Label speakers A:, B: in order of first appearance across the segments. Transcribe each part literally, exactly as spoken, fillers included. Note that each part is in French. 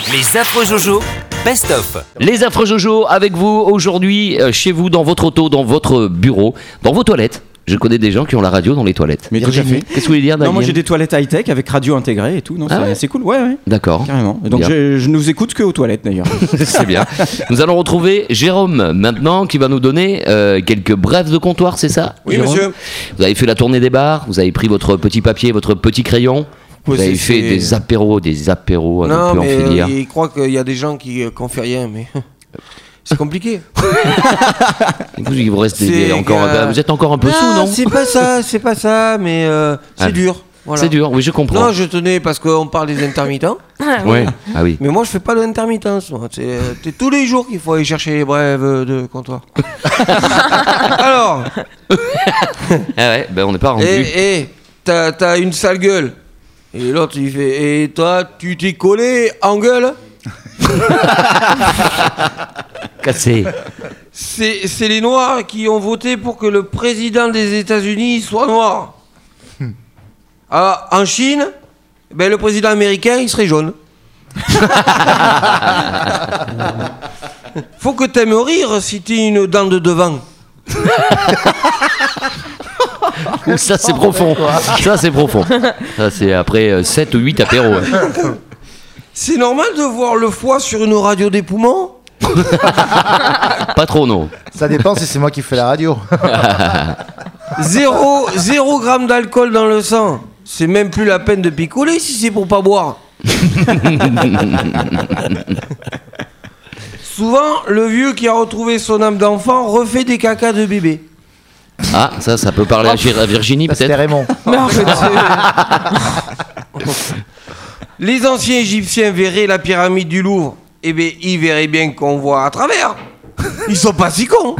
A: Les affreux Jojo, best of.
B: Les affreux Jojo avec vous aujourd'hui, euh, chez vous, dans votre auto, dans votre bureau, dans vos toilettes. Je connais des gens qui ont la radio dans les toilettes.
C: Mais déjà fait.
B: Qu'est-ce que vous voulez dire, Daniel ?
C: Non, moi j'ai des toilettes high-tech avec radio intégrée et tout. Non,
B: Ah
C: c'est,
B: ouais
C: c'est cool. Ouais, ouais.
B: D'accord.
C: Carrément. Et donc je, je ne vous écoute que aux toilettes d'ailleurs.
B: C'est bien. Nous allons retrouver Jérôme maintenant qui va nous donner euh, quelques brefs de comptoir, c'est ça ?
D: Oui,
B: Jérôme ?
D: monsieur.
B: Vous avez fait la tournée des bars, vous avez pris votre petit papier, votre petit crayon. Vous
D: Ouais,
B: avez
D: c'est-
B: fait
D: c'est-
B: des apéros, des apéros,
D: Non,
B: on peut en
D: mais
B: finir.
D: euh, il croit qu'il y a des gens qui euh, qu'on fait rien, mais c'est compliqué.
B: Vous, il vous reste des-
D: C'est
B: encore,
D: que-
B: vous êtes encore un peu
D: Non,
B: sous, non ?
D: c'est pas ça, c'est pas ça, mais euh, c'est
B: Ah.
D: dur. Voilà.
B: C'est dur, oui, je comprends.
D: Non, je tenais parce qu'on parle des intermittents,
B: Ouais. Ah oui.
D: mais moi je fais pas d'intermittence. moi. C'est, euh, c'est tous les jours qu'il faut aller chercher les brèves euh, de comptoir. Alors,
B: Ah ouais, ben on n'est pas rendu.
D: et, et t'as, t'as une sale gueule. Et l'autre il fait, et toi tu t'es collé en gueule.
B: Cassé.
D: C'est, c'est les Noirs qui ont voté pour que le président des États-Unis soit noir. Alors, en Chine, ben, le président américain, il serait jaune. Faut que t'aimes rire si t'es une dent de devant.
B: Ça c'est profond. Ça c'est profond. Ça c'est après sept ou huit apéros. hein.
D: C'est normal de voir le foie sur une radio des poumons ?
B: Pas trop non.
E: Ça dépend si c'est moi qui fais la radio.
D: Zéro, zéro gramme d'alcool dans le sang. C'est même plus la peine de picoler si c'est pour pas boire. Souvent, le vieux qui a retrouvé son âme d'enfant refait des cacas de bébé.
B: Ah ça ça peut parler à Gir- à Virginie
E: Ça, c'était
B: peut-être.
E: Raymond.
D: Mais en fait, c'est- les anciens Égyptiens verraient la pyramide du Louvre. Eh bien, ils verraient bien qu'on voit à travers. Ils sont pas si cons.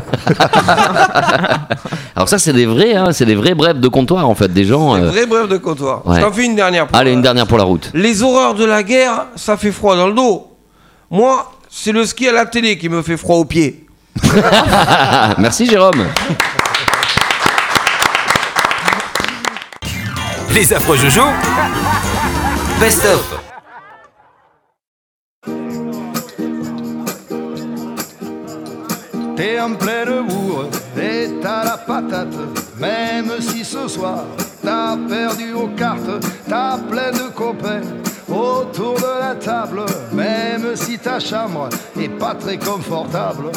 B: Alors ça c'est des vrais, hein, c'est des vrais brefs de comptoir en fait, des gens.
D: C'est
B: euh,
D: vrai bref de comptoir.
B: ouais.
D: Je t'en fais une dernière. pour-
B: Allez une dernière pour la route.
D: Les horreurs de la guerre, ça fait froid dans le dos. Moi, c'est le ski à la télé qui me fait froid aux pieds.
B: Ah, merci Jérôme.
A: Les affreux Jojo, best of.
F: T'es en pleine bourre et t'as la patate. Même si ce soir t'as perdu aux cartes, t'as plein de copains autour de la table. Même si ta chambre est pas très confortable,